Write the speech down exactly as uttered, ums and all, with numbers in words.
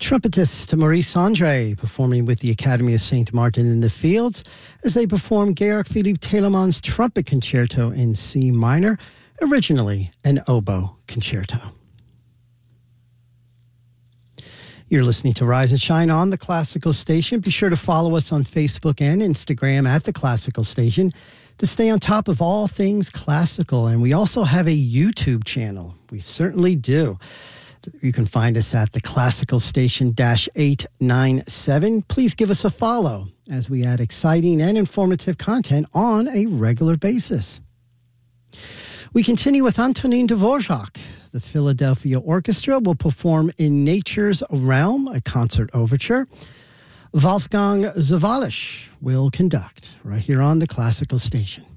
Trumpetist Maurice Andre performing with the Academy of Saint Martin in the Fields as they perform Georg Philipp Telemann's Trumpet Concerto in C minor, originally an oboe concerto. You're listening to Rise and Shine on the Classical Station. Be sure to follow us on Facebook and Instagram at the Classical Station to stay on top of all things classical. And we also have a YouTube channel. We certainly do. You can find us at the Classical Station eight ninety-seven. Please give us a follow as we add exciting and informative content on a regular basis. We continue with Antonin Dvorak. The Philadelphia Orchestra will perform In Nature's Realm, a concert overture. Wolfgang Sawallisch will conduct right here on the Classical Station.